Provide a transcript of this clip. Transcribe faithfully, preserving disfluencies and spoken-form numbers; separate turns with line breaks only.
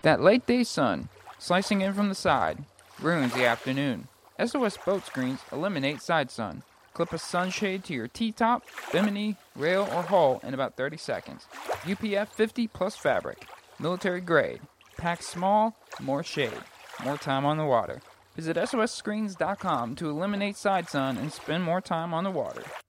That late day sun, slicing in from the side, ruins the afternoon. S O S Boat Screens eliminate side sun. Clip a sunshade to your T-top, bimini, rail, or hull in about thirty seconds. U P F fifty plus fabric. Military grade. Pack small, more shade. More time on the water. Visit S O S screens dot com to eliminate side sun and spend more time on the water.